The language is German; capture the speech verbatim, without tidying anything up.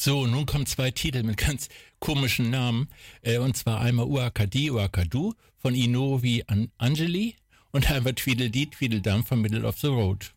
So, nun kommen zwei Titel mit ganz komischen Namen. Äh, und zwar einmal Uakadi, Uakadu von Inovi An- Angeli und einmal Tweedledee, Tweedledum von Middle of the Road.